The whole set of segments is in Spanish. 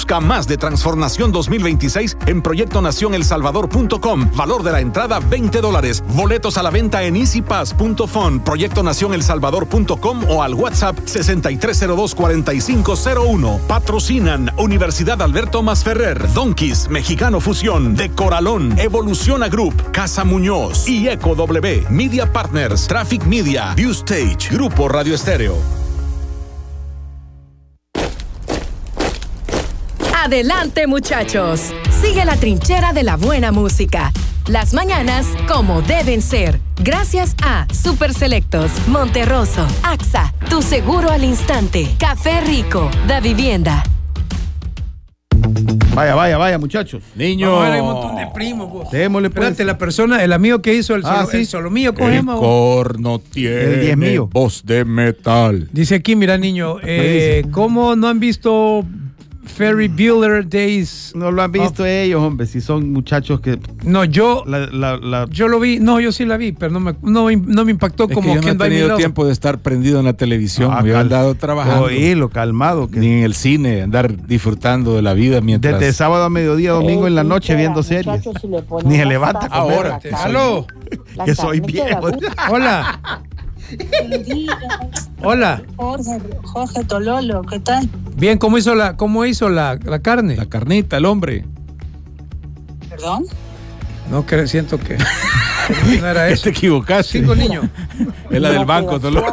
Busca más de Transformación 2026 en proyectonacionelsalvador.com. Valor de la entrada $20. Boletos a la venta en easypass.fun, proyectonacionelsalvador.com o al WhatsApp 6302-4501. Patrocinan Universidad Alberto Masferrer, Donkeys, Mexicano Fusión, De Coralón, Evoluciona Group, Casa Muñoz y Eco W, Media Partners, Traffic Media, View Stage, Grupo Radio Estéreo. Adelante, muchachos. Sigue la trinchera de la buena música. Las mañanas como deben ser. Gracias a Super Selectos, Monterroso, AXA, Tu Seguro al Instante, Café Rico, Da Vivienda. Vaya, muchachos. Niño. Vamos a ver, hay un montón de primos, vos. Démosle, pues. Espérate, la persona, el amigo que hizo el sí. solomillo, El cogemos. corno tiene voz de metal. Dice aquí, mira, niño, ¿cómo no han visto Ferry Bueller Days? No lo han visto ellos, hombre, si son muchachos que... No, yo lo vi, no, yo sí la vi, pero no me impactó Es como que yo no he tenido tiempo de estar prendido en la televisión, me he andado trabajando. Oílo, calmado. Ni en el cine, andar disfrutando de la vida mientras... Desde sábado a mediodía, domingo en la noche viendo series. Ni se levanta. Ahora. ¡Aló! Que soy viejo. Hola. Hola. Jorge Tololo, ¿qué tal? Bien, ¿cómo hizo la carne? La carnita, el hombre. ¿Perdón? No, que siento que no era eso. Te equivocaste. 5 niños. Es la del banco, Tololo.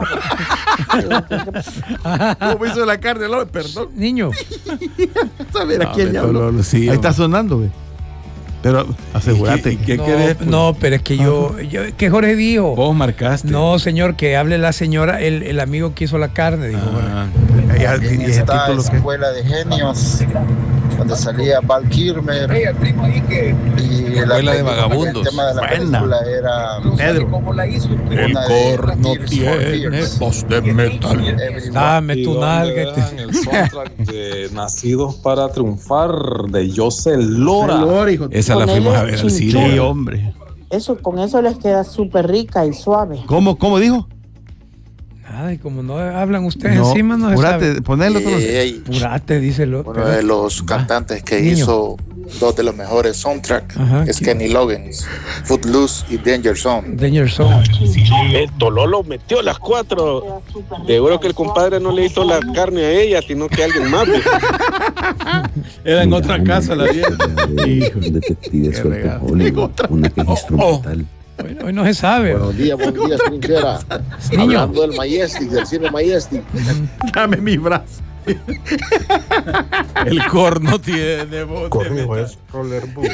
¿Cómo hizo la carne? Perdón. Niño. A ver, ¿a quién le habló? Tololo, sí, ahí está sonando, ve. Pero asegúrate. ¿Qué querés? No, pero es que yo ¿qué Jorge dijo? Vos marcaste. No, señor, que hable la señora, el amigo que hizo la carne, dijo. En esta escuela de genios donde salía Val Kilmer y la escuela de vagabundos. El tema de la película era Pedro. El corno tiene voz de metal. Dame tu nalga. El soundtrack de Nacidos para Triunfar de José Lora. Esa la fuimos a ver al cine. Sí, hombre. Con eso les queda súper rica y suave. ¿Cómo dijo? Nada, y como no hablan ustedes encima, no se sabe. Ponelo todo. Purate, díselo. Uno de los cantantes que hizo dos de los mejores soundtracks es Kenny Loggins, Footloose y Danger Zone. El Tololo metió las 4. Seguro que el compadre no le hizo la carne a ella, sino que a alguien más. Era en otra casa la dieta. Detective sueltojólico, una queja instrumental. Hoy no se sabe. Buenos días, trinchera. Hablando del Majestic, del cine Majestic. Dame mi brazo. El corno tiene voz. Corrijo, es Rollerball.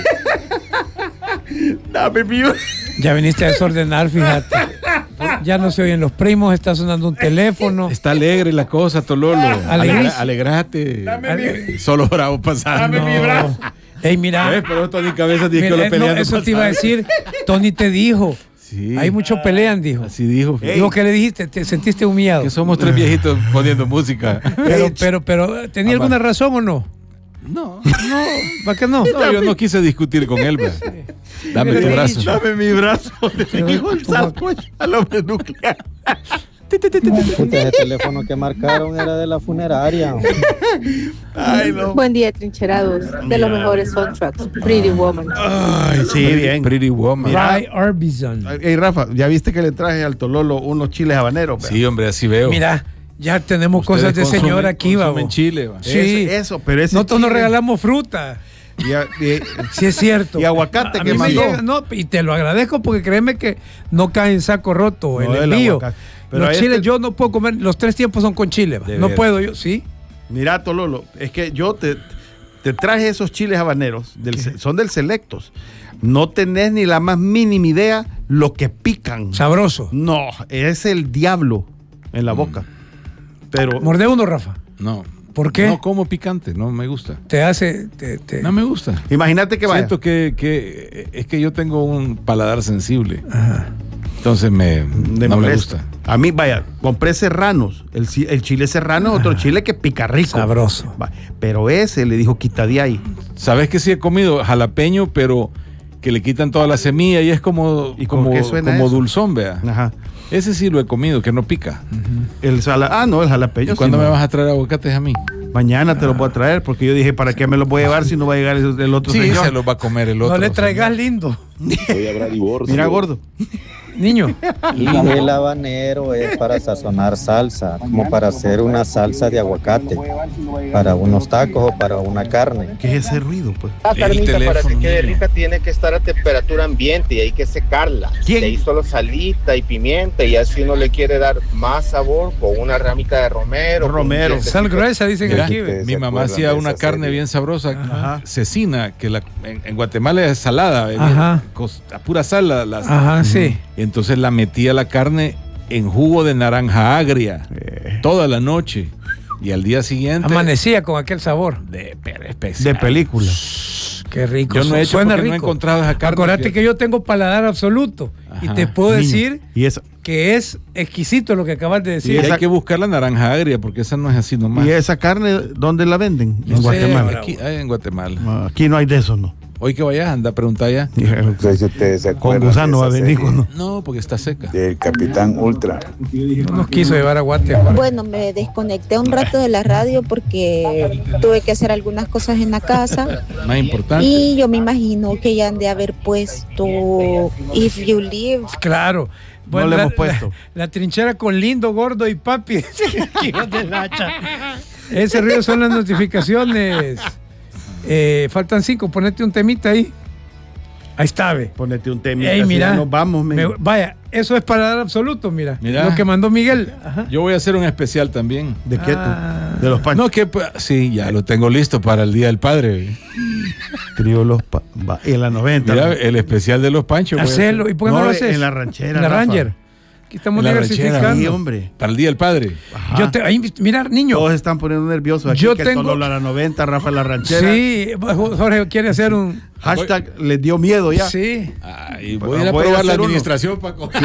Dame mi brazo. Ya viniste a desordenar, fíjate. Ya no se oyen los primos, está sonando un teléfono. Está alegre la cosa, Tololo. Alegrate. Solo bravo pasando. Dame mi brazo. Ey, mira. Pero Tony Cabeza dijo que lo peleando. No, eso te iba a decir. Tony te dijo. Sí. Hay mucho pelean, dijo. Así dijo. Dijo que le dijiste, te sentiste humillado. Que somos 3 viejitos poniendo música. Pero, ¿tenía alguna razón o no? No, ¿para qué no? No, yo no quise discutir con él. Dame tu brazo. Dame mi brazo. Dijo el saco al hombre nuclear. Ese teléfono que marcaron era de la funeraria. Ay, no. Buen día, trincherados. De los mejores soundtracks, Pretty Woman. Ay, sí, bien. Pretty Woman. Ray Orbison. Hey, Rafa, ¿ya viste que le traje al Tololo unos chiles habaneros? Sí, hombre, así veo. Mira, ya tenemos cosas de señora aquí, vamos. En Chile, Sí, eso, pero ese nosotros nos chile... regalamos fruta. Sí, es cierto. Y aguacate a que mí mandó. y te lo agradezco porque créeme que no cae en saco roto el envío. Pero los chiles yo no puedo comer, los 3 tiempos son con chile. No puedo yo, ¿sí? Mira, Tololo, es que yo te traje esos chiles habaneros, son del Selectos. No tenés ni la más mínima idea lo que pican. Sabroso. No, es el diablo en la boca. Pero ¿mordé uno, Rafa? No. ¿Por qué? No como picante, no me gusta. Te hace... No me gusta. Imagínate que vaya. Siento que es que yo tengo un paladar sensible. Ajá. Entonces no me gusta. A mí, vaya, compré serranos. El chile serrano es otro chile que pica rico. Sabroso. Pero ese le dijo quita de ahí. ¿Sabes que sí he comido jalapeño, pero que le quitan toda la semilla y es como dulzón, vea? Ajá. Ese sí lo he comido, que no pica. El jalapeño. ¿Y cuándo me vas a traer aguacates a mí? Mañana te los voy a traer, porque yo dije, ¿para qué me los voy a llevar si no va a llegar el otro señor? Sí, se los va a comer el otro. No le traigas lindo. Hoy habrá divorcio. Mira, gordo. Niño. Y el habanero es para sazonar salsa, como para hacer una salsa de aguacate, para unos tacos o para una carne. ¿Qué es ese ruido, pues? La carnita para que quede rica tiene que estar a temperatura ambiente y hay que secarla. ¿Quién? De ahí solo salita y pimienta, y así uno le quiere dar más sabor con una ramita de romero. Sal gruesa, dicen aquí. Mi mamá hacía una carne bien sabrosa, cecina, que en Guatemala es salada, a pura sal. Ajá, sí. Entonces la metía la carne en jugo de naranja agria toda la noche y al día siguiente amanecía con aquel sabor de película. Qué rico. Yo no he hecho Suena porque rico. no he encontrado esa carne. Acordate que yo tengo paladar absoluto. Ajá. Y te puedo decir que es exquisito lo que acabas de decir. Y hay que buscar la naranja agria porque esa no es así nomás. ¿Y esa carne dónde la venden? En Guatemala. Aquí, en Guatemala. Aquí no hay de eso, ¿no? Hoy que vayas, anda a preguntar ya. No sé si ustedes se acuerdan. Con gusano va a venir. No, porque está seca. Del Capitán Ultra. No nos quiso llevar a Guatemala. Bueno, me desconecté un rato de la radio porque tuve que hacer algunas cosas en la casa. Más importante. Y yo me imagino que ya han de haber puesto If You Live. Claro. Bueno, no le hemos puesto. La trinchera con Lindo, Gordo y Papi. Ese río son las notificaciones. Faltan 5, ponete un temita ahí. Ahí está, ve. Ponete un temita. Ey, mira, nos vamos, vaya, eso es para dar absoluto, mira. Lo que mandó Miguel. Ajá. Yo voy a hacer un especial también. ¿De qué tú? De los panchos. No, sí, ya lo tengo listo para el Día del Padre. Trío los y en la 90. Mira, el especial de los panchos. Hacelo. ¿Y por qué no lo haces? En la ranchera. En la Ranger. Aquí estamos diversificando. Sí, hombre. Para el Día del Padre. Mira, niño. Todos están poniendo nerviosos. Aquí que tengo la 90, Rafa la ranchera. Sí, Jorge quiere hacer un hashtag, les dio miedo ya. Sí. Y voy a ir a probar la administración, Paco. Sí.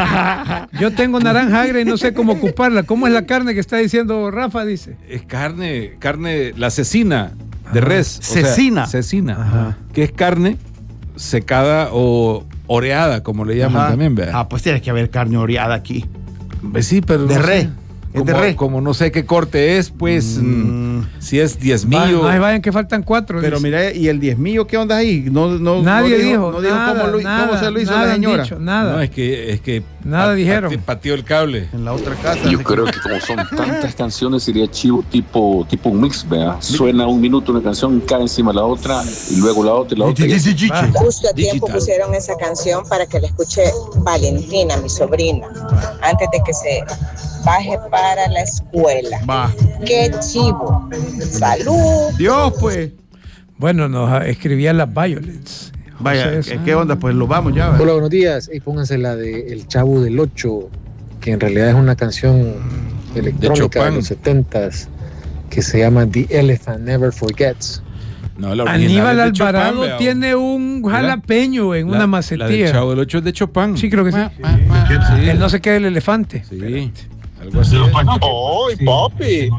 Yo tengo naranja agria y no sé cómo ocuparla. ¿Cómo es la carne que está diciendo Rafa? Dice. Es carne, la cecina de res. Cecina. Cecina. Que es carne secada o oreada, como le llaman también, ¿verdad? Pues tiene que haber carne oreada aquí. Sí, pero de res. Como no sé qué corte es, pues si es diezmillo. Vayan que faltan 4. Pero mira, ¿y el diezmillo qué onda ahí? Nadie dijo. No dijo cómo se lo hizo la señora. Nada. No, es que nada dijeron. Pateó el cable. En la otra casa. Yo creo que como son tantas canciones, sería chivo tipo un mix, ¿verdad? Suena un minuto una canción, cae encima de la otra, y luego la otra y la otra. Justo a tiempo pusieron esa canción para que la escuche Valentina, mi sobrina, antes de que se baje para la escuela. ¡Qué chivo! ¡Salud! Dios, pues. Bueno, nos escribía las Violets. Vaya, ¿qué onda? Pues lo vamos ya. Hola, buenos días. Y pónganse la de El Chavo del Ocho, que en realidad es una canción electrónica de los 70s, que se llama The Elephant Never Forgets. No, Aníbal Alvarado Chopin, tiene un jalapeño en una macetilla. La del Chavo del Ocho es de Chopin. Sí, creo que sí. Él no se queda el elefante. Sí. Algo así. ¡Ay, papi!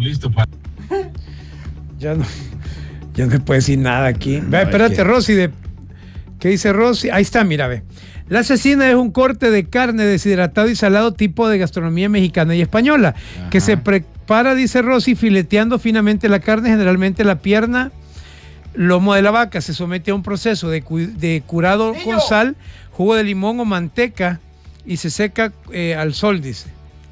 Ya no se puede decir nada aquí. Ve, espérate, Rosy. ¿Qué dice Rosy? Ahí está, mira, ve. La cecina es un corte de carne deshidratado y salado tipo de gastronomía mexicana y española, que se prepara, dice Rosy, fileteando finamente la carne, generalmente la pierna, lomo de la vaca. Se somete a un proceso de curado con sal, jugo de limón o manteca y se seca al sol, dice.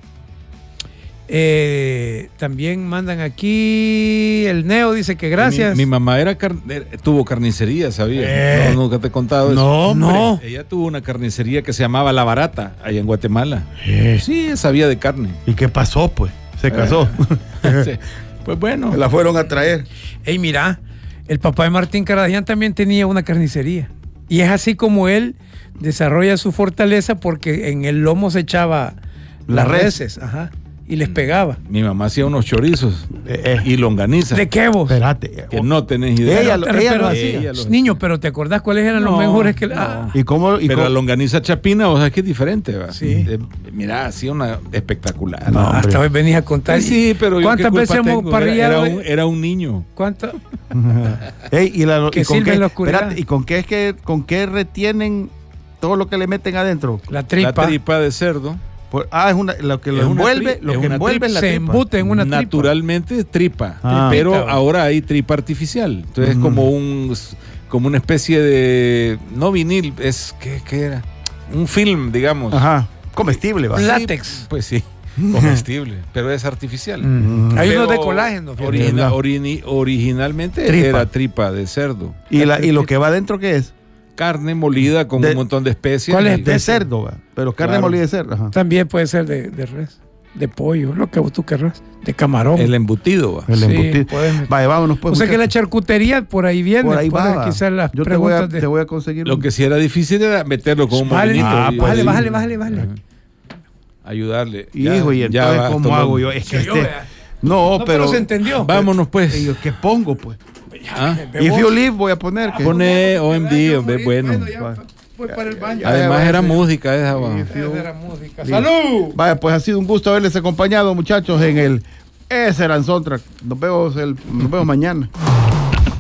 También mandan aquí el Neo dice que gracias. Mi mamá tuvo carnicería, ¿sabía? No, nunca te he contado eso. No. Ella tuvo una carnicería que se llamaba La Barata, allá en Guatemala. Sí, sabía de carne. ¿Y qué pasó, pues? Se casó. Sí. Pues bueno. Me la fueron a traer. Ey, mira, el papá de Martín Caradagian también tenía una carnicería. Y es así como él desarrolla su fortaleza, porque en el lomo se echaba las reses. Y les pegaba. Mi mamá hacía unos chorizos y longaniza. ¿De qué vos? Espérate. Que no tenés idea. Ella lo hacía. Niño, pero ¿te acordás cuáles eran los mejores que ¿Y cómo? Pero la longaniza chapina, o sea, es que es diferente, ¿va? Sí. Mira, hacía una espectacular. No, hasta hoy venís a contar. Sí, pero ¿cuántas veces hemos parrillado? Era un niño. ¿Cuántas? ¿Y con qué retienen todo lo que le meten adentro? La tripa. La tripa de cerdo. Es lo que lo envuelve, lo que envuelve es la tripa. Se embute en una tripa. Naturalmente tripa, pero ahora hay tripa artificial. Entonces es como una especie de, no vinil, ¿qué era? Un film, digamos. Ajá, comestible. ¿Va? Látex. Sí, pues sí, comestible, pero es artificial. Hay unos de colágeno. Originalmente era tripa de cerdo. ¿Y lo que va adentro qué es? Carne molida con un montón de especias. ¿Cuál es? De cerdo, ¿va? Pero carne molida de cerdo. Ajá. También puede ser de res, de pollo, lo que tú querrás, de camarón. El embutido, ¿va? El embutido. Vaya, vámonos pues. O sea que la charcutería por ahí viene. Por ahí va. Quizás las yo te voy a conseguir. Lo que sí era difícil era meterlo con un molinito. Bájale. Ayudarle. Hijo, y entonces, ¿cómo hago yo? Es que no, pero se entendió. Vámonos pues. ¿Qué pongo pues? If you leave voy a poner. Pone OMD, hombre, bueno. Voy para el baño. Además era música esa. Era música. ¡Salud! Vaya, pues ha sido un gusto haberles acompañado, muchachos, en el Ese era el Soundtrack. Nos vemos mañana.